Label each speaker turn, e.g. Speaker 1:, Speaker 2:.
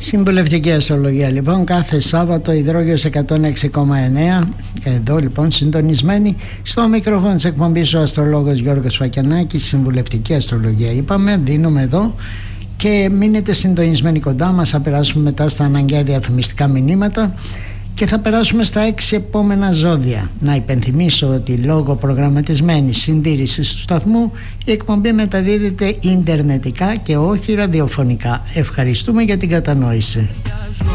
Speaker 1: Συμβουλευτική αστρολογία λοιπόν κάθε Σάββατο, Υδρόγειος 106,9. Εδώ λοιπόν συντονισμένοι στο μικρόφωνο της εκπομπής ο αστρολόγος Γιώργος Φακιανάκης. Συμβουλευτική αστρολογία είπαμε, δίνουμε εδώ και μείνετε συντονισμένοι κοντά μας. Θα περάσουμε μετά στα αναγκαία διαφημιστικά μηνύματα και θα περάσουμε στα 6 επόμενα ζώδια. Να υπενθυμίσω ότι λόγω προγραμματισμένης συντήρησης του σταθμού η εκπομπή μεταδίδεται ιντερνετικά και όχι ραδιοφωνικά. Ευχαριστούμε για την κατανόηση.